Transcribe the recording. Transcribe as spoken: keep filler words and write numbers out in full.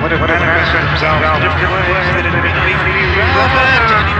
would have manifested themselves in different ways that it made me rather